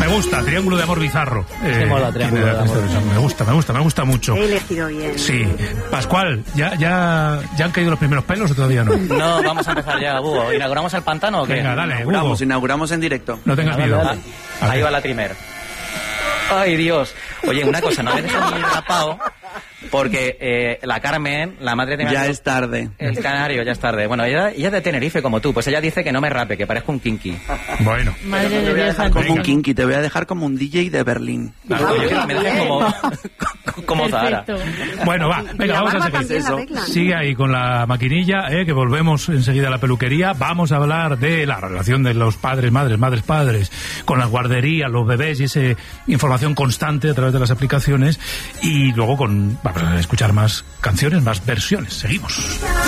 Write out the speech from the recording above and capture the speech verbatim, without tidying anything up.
gusta, Triángulo de Amor Bizarro. Eh, mola, Triángulo de Amor. Me gusta, me gusta, me gusta mucho. He elegido bien. Sí. Pascual, ¿ya, ya, ¿ya han caído los primeros pelos o todavía no? No, vamos a empezar ya, Hugo. ¿Inauguramos el pantano o qué? Venga, dale, inauguramos, Hugo. inauguramos en directo. No tengas Venga, miedo. dale, dale. Ahí va la primer. Ay, Dios. Oye, una cosa, no eres muy rapado, porque eh, la Carmen, la madre de... Ya es tarde. El canario, ya es tarde. Bueno, ella, ella es de Tenerife como tú, pues ella dice que no me rape, que parezco un kinky. Bueno. Madre Te de voy a Dios, dejar como un Antonio. kinky, te voy a dejar como un D J de Berlín. Claro, yo quiero que me dejes como, como Zahara. Perfecto. Bueno, va, Y venga, la vamos a barba seguir. también la Eso. arreglan. Sigue ahí con la maquinilla, eh, que volvemos enseguida a la peluquería. Vamos a hablar de la relación de los padres, madres, madres, padres, con las guarderías, los bebés y esa información constante a través de las aplicaciones. Y luego con, vamos a escuchar más canciones, más versiones. Seguimos.